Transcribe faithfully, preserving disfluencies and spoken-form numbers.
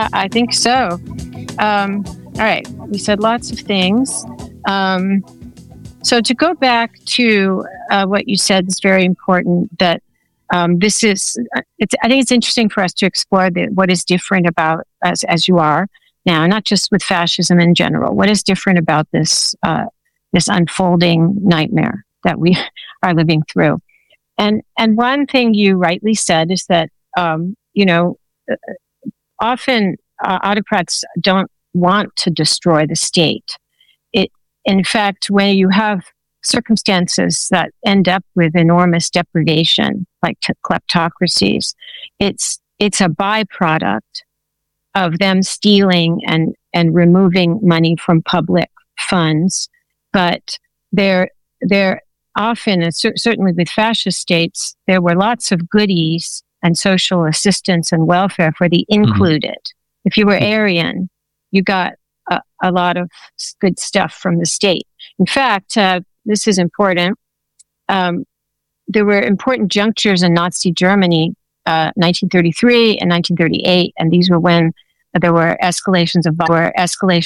I, I think so. Um, all right, we said lots of things. Um, so to go back to uh, what you said is very important. That um, this is. It's, I think it's interesting for us to explore the, what is different about us as you are now, not just with fascism in general. What is different about this uh, this unfolding nightmare that we are living through? And and one thing you rightly said is that um, you know often uh, autocrats don't want to destroy the state. It, in fact, when you have circumstances that end up with enormous deprivation, like t- kleptocracies, it's it's a byproduct of them stealing and and removing money from public funds. But they're they're often, and cer- certainly with fascist states, there were lots of goodies and social assistance and welfare for the included. Mm-hmm. If you were Aryan, you got a, a lot of good stuff from the state. In fact, uh, this is important. Um, there were important junctures in Nazi Germany, uh, nineteen thirty-three and nineteen thirty-eight, and these were when there were escalations of were escalations